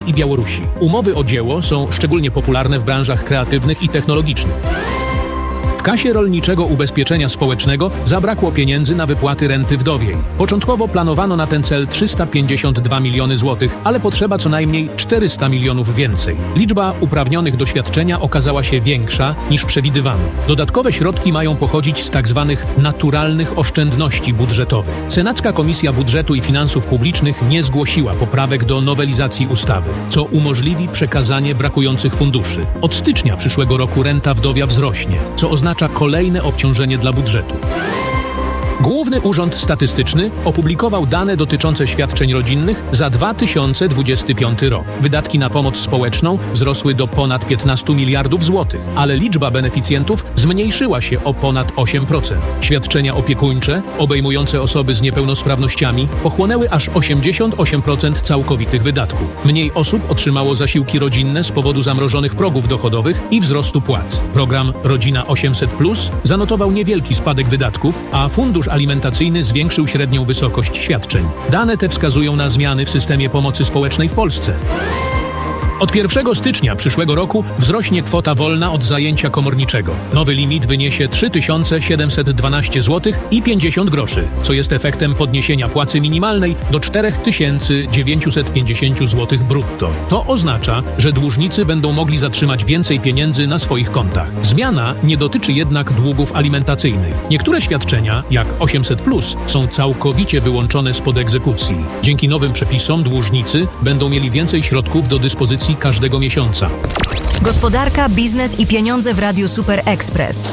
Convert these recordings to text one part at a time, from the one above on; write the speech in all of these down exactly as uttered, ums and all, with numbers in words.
i Białorusi. Umowy o dzieło są szczególnie popularne w branżach kreatywnych i technologicznych. W kasie Rolniczego Ubezpieczenia Społecznego zabrakło pieniędzy na wypłaty renty wdowiej. Początkowo planowano na ten cel trzysta pięćdziesiąt dwa miliony złotych, ale potrzeba co najmniej czterysta milionów więcej. Liczba uprawnionych do świadczenia okazała się większa niż przewidywano. Dodatkowe środki mają pochodzić z tzw. naturalnych oszczędności budżetowych. Senacka Komisja Budżetu i Finansów Publicznych nie zgłosiła poprawek do nowelizacji ustawy, co umożliwi przekazanie brakujących funduszy. Od stycznia przyszłego roku renta wdowia wzrośnie, co oznacza kolejne obciążenie dla budżetu. Główny Urząd Statystyczny opublikował dane dotyczące świadczeń rodzinnych za dwa tysiące dwudziesty piąty rok. Wydatki na pomoc społeczną wzrosły do ponad piętnastu miliardów złotych, ale liczba beneficjentów zmniejszyła się o ponad osiem procent. Świadczenia opiekuńcze, obejmujące osoby z niepełnosprawnościami, pochłonęły aż osiemdziesiąt osiem procent całkowitych wydatków. Mniej osób otrzymało zasiłki rodzinne z powodu zamrożonych progów dochodowych i wzrostu płac. Program Rodzina osiemset plus zanotował niewielki spadek wydatków, a fundusz alimentacyjny zwiększył średnią wysokość świadczeń. Dane te wskazują na zmiany w systemie pomocy społecznej w Polsce. Od pierwszego stycznia przyszłego roku wzrośnie kwota wolna od zajęcia komorniczego. Nowy limit wyniesie trzy tysiące siedemset dwanaście złotych i pięćdziesiąt groszy, co jest efektem podniesienia płacy minimalnej do cztery tysiące dziewięćset pięćdziesiąt złotych brutto. To oznacza, że dłużnicy będą mogli zatrzymać więcej pieniędzy na swoich kontach. Zmiana nie dotyczy jednak długów alimentacyjnych. Niektóre świadczenia, jak osiemset plus, są całkowicie wyłączone spod egzekucji. Dzięki nowym przepisom dłużnicy będą mieli więcej środków do dyspozycji każdego miesiąca. Gospodarka, biznes i pieniądze w Radiu Super Express.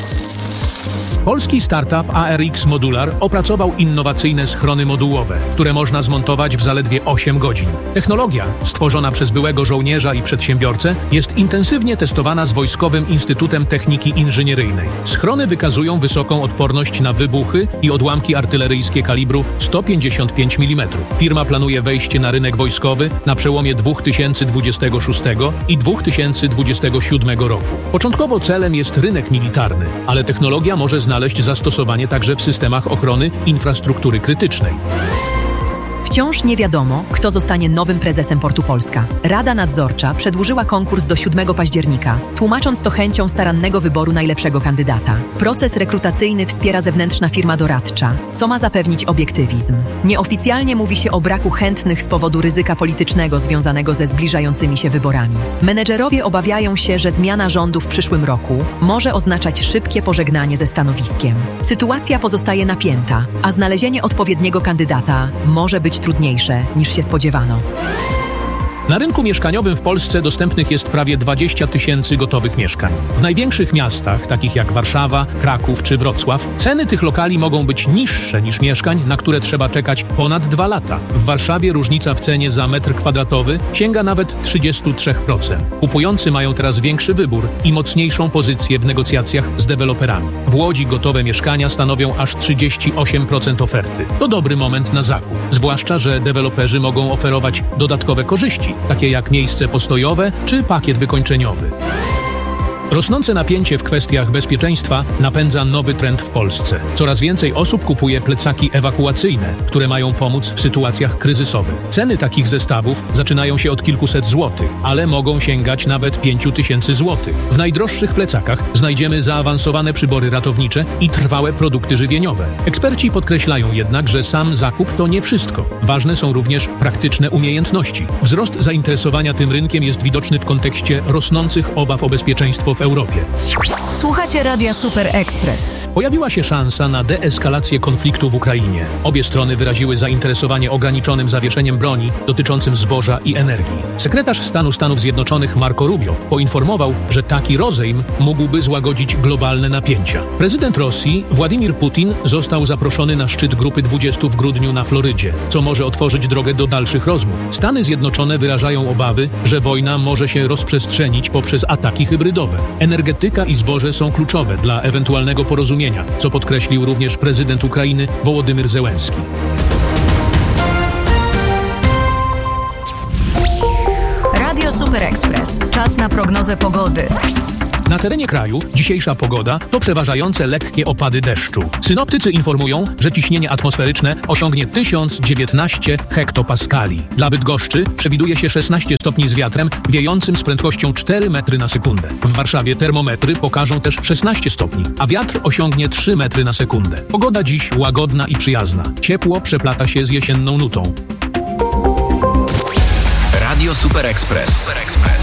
Polski startup A R X Modular opracował innowacyjne schrony modułowe, które można zmontować w zaledwie osiem godzin. Technologia, stworzona przez byłego żołnierza i przedsiębiorcę, jest intensywnie testowana z Wojskowym Instytutem Techniki Inżynieryjnej. Schrony wykazują wysoką odporność na wybuchy i odłamki artyleryjskie kalibru sto pięćdziesiąt pięć milimetrów. Firma planuje wejście na rynek wojskowy na przełomie dwa tysiące dwudziestego szóstego i dwa tysiące dwudziestego siódmego roku. Początkowo celem jest rynek militarny, ale technologia może znaleźć zastosowanie także w systemach ochrony infrastruktury krytycznej. Wciąż nie wiadomo, kto zostanie nowym prezesem Portu Polska. Rada Nadzorcza przedłużyła konkurs do siódmego października, tłumacząc to chęcią starannego wyboru najlepszego kandydata. Proces rekrutacyjny wspiera zewnętrzna firma doradcza, co ma zapewnić obiektywizm. Nieoficjalnie mówi się o braku chętnych z powodu ryzyka politycznego związanego ze zbliżającymi się wyborami. Menedżerowie obawiają się, że zmiana rządu w przyszłym roku może oznaczać szybkie pożegnanie ze stanowiskiem. Sytuacja pozostaje napięta, a znalezienie odpowiedniego kandydata może być trudniejsze niż się spodziewano. Na rynku mieszkaniowym w Polsce dostępnych jest prawie dwadzieścia tysięcy gotowych mieszkań. W największych miastach, takich jak Warszawa, Kraków czy Wrocław, ceny tych lokali mogą być niższe niż mieszkań, na które trzeba czekać ponad dwa lata. W Warszawie różnica w cenie za metr kwadratowy sięga nawet trzydzieści trzy procent. Kupujący mają teraz większy wybór i mocniejszą pozycję w negocjacjach z deweloperami. W Łodzi gotowe mieszkania stanowią aż trzydzieści osiem procent oferty. To dobry moment na zakup, zwłaszcza że deweloperzy mogą oferować dodatkowe korzyści, takie jak miejsce postojowe czy pakiet wykończeniowy. Rosnące napięcie w kwestiach bezpieczeństwa napędza nowy trend w Polsce. Coraz więcej osób kupuje plecaki ewakuacyjne, które mają pomóc w sytuacjach kryzysowych. Ceny takich zestawów zaczynają się od kilkuset złotych, ale mogą sięgać nawet pięciu tysięcy złotych. W najdroższych plecakach znajdziemy zaawansowane przybory ratownicze i trwałe produkty żywieniowe. Eksperci podkreślają jednak, że sam zakup to nie wszystko. Ważne są również praktyczne umiejętności. Wzrost zainteresowania tym rynkiem jest widoczny w kontekście rosnących obaw o bezpieczeństwo w Europie. Słuchacie Radia Super Express. Pojawiła się szansa na deeskalację konfliktu w Ukrainie. Obie strony wyraziły zainteresowanie ograniczonym zawieszeniem broni dotyczącym zboża i energii. Sekretarz stanu Stanów Zjednoczonych Marco Rubio poinformował, że taki rozejm mógłby złagodzić globalne napięcia. Prezydent Rosji Władimir Putin został zaproszony na szczyt Grupy dwudziestu w grudniu na Florydzie, co może otworzyć drogę do dalszych rozmów. Stany Zjednoczone wyrażają obawy, że wojna może się rozprzestrzenić poprzez ataki hybrydowe. Energetyka i zboże są kluczowe dla ewentualnego porozumienia, co podkreślił również prezydent Ukrainy Wołodymyr Zełenski. Radio Super Express. Czas na prognozę pogody. Na terenie kraju dzisiejsza pogoda to przeważające lekkie opady deszczu. Synoptycy informują, że ciśnienie atmosferyczne osiągnie tysiąc dziewiętnaście hektopaskali. Dla Bydgoszczy przewiduje się szesnaście stopni z wiatrem wiejącym z prędkością cztery metry na sekundę. W Warszawie termometry pokażą też szesnaście stopni, a wiatr osiągnie trzy metry na sekundę. Pogoda dziś łagodna i przyjazna. Ciepło przeplata się z jesienną nutą. Radio Super Express.